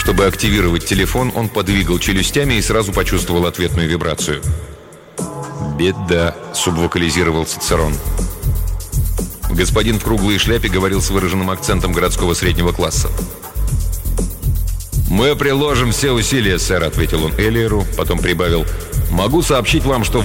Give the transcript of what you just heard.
Чтобы активировать телефон, он подвигал челюстями и сразу почувствовал ответную вибрацию. «Беда», — субвокализировал Цицерон. Господин в круглой шляпе говорил с выраженным акцентом городского среднего класса. «Мы приложим все усилия, сэр», — ответил он Элиеру, потом прибавил: «Могу сообщить вам, что